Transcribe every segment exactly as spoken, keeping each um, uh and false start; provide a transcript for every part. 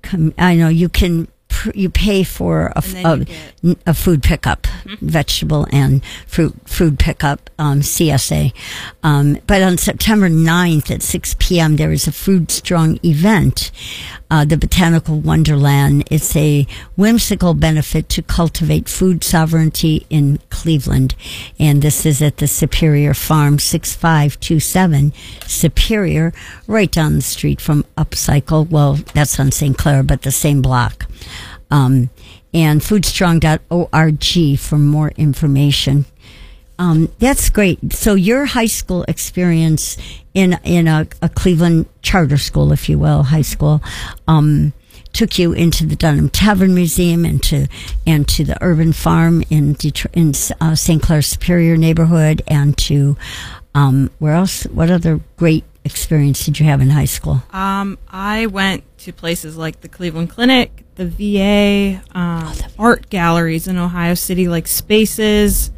com- I know you can. You pay for a, a, a food pickup, mm-hmm. vegetable and fruit food pickup, um, C S A. Um, but on September ninth at six p.m., there is a Food Strong event, uh, the Botanical Wonderland. It's a whimsical benefit to cultivate food sovereignty in Cleveland. And this is at the Superior Farm, six five two seven Superior, right down the street from Upcycle. Well, that's on Saint Clair, but the same block. Um, and foodstrong dot org for more information. Um, that's great. So your high school experience in in a, a Cleveland charter school, if you will, high school, um, took you into the Dunham Tavern Museum and to and to the Urban Farm in Detroit, in uh, Saint Clair Superior neighborhood, and to um, where else? What other great experience did you have in high school? Um, I went to places like the Cleveland Clinic, the V A, um, oh, the- art galleries in Ohio City, like Spaces,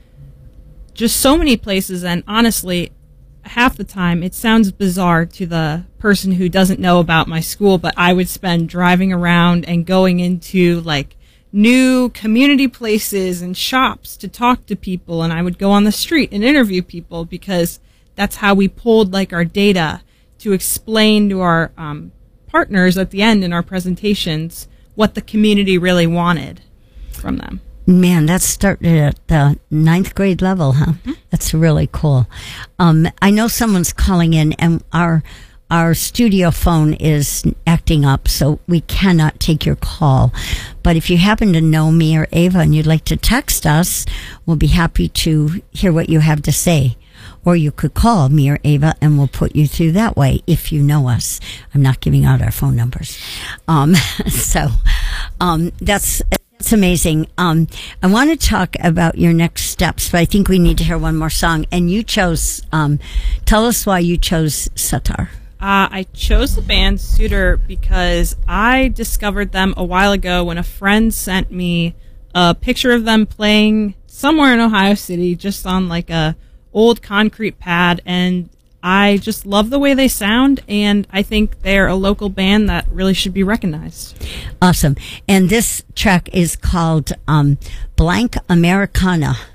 just so many places. And honestly, half the time it sounds bizarre to the person who doesn't know about my school, but I would spend driving around and going into like new community places and shops to talk to people. And I would go on the street and interview people, because that's how we pulled like our data to explain to our um, partners at the end in our presentations what the community really wanted from them. Man, that started at the ninth grade level, huh? Mm-hmm. That's really cool. Um, I know someone's calling in, and our our studio phone is acting up, so we cannot take your call. But if you happen to know me or Ava and you'd like to text us, we'll be happy to hear what you have to say. Or you could call me or Ava, and we'll put you through that way if you know us. I'm not giving out our phone numbers. Um, so um, that's that's amazing. Um, I want to talk about your next steps, but I think we need to hear one more song. And you chose, um, tell us why you chose Satar. Uh, I chose the band Suitor because I discovered them a while ago when a friend sent me a picture of them playing somewhere in Ohio City, just on like a old concrete pad, and I just love the way they sound, and I think they're a local band that really should be recognized. Awesome. And this track is called um, Blank Americana.